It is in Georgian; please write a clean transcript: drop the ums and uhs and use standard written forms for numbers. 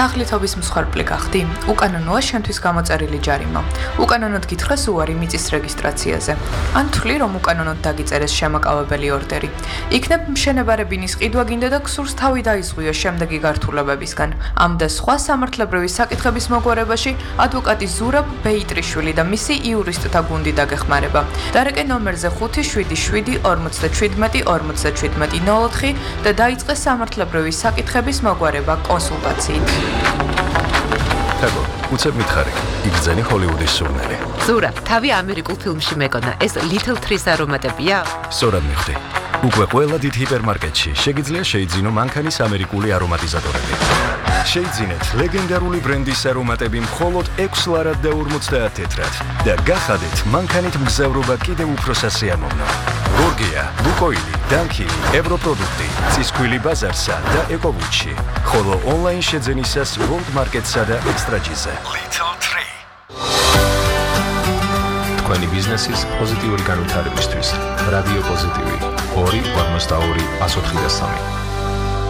თაღლითობის მსხვერპლი გახდი? უკანონოა შენთვის გამოწერილი ჯარიმა. უკანონოდ გითხრას უარი მიწის რეგისტრაციაზე. ან თვლი, რომ უკანონოდ დაგიწერეს შემაკავებელი ორდერი. იქნებ მშენებარებინის ყიდვა გინდა და ქსურს თავი დაიზღვიო შემდეგი გართულებებისგან. ამ და სხვა სამართლებრივი საკითხების მოგვარებაში ადვოკატი ზურაბ ბეიტრიშვილი და მისი იურისტთა გუნდი დაგეხმარება. დარეკე ნომერზე 577474704 და დაიწყე სამართლებრივი საკითხების მოგვარება კონსულტაციით. თებო, უცებ მითხარი, იგრძენი ჰოლივუდის სურნელი. ზურაბ, თავი ამერიკულ ფილმში მეკონა, ეს Little Trees არომატებია? სწორად მივხვდი. უკვე ყველა დიდ ჰიპერმარკეტში შეგიძლია შეიძინო მანქანის ამერიკული არომატიზატორები. შეიძინეთ ლეგენდარული ბრენდის არომატები მხოლოდ 6 ლარად და 50 თეთრად და გახადეთ მანქანით მგზავრობა კიდევ უფრო სასიამოვნო. გორგია, ლუკოილი, დანკილი, ევროპროდუქტი, წისქვილი ბაზარსა და ეკოვუჩი. ხოლო ონლაინ შეძენისას World Market-სა და Extra-ზე. Little Tree. თქვენი ბიზნესის პოზიტიური განვითარებისთვის რადიო პოზიტივი 2 52 183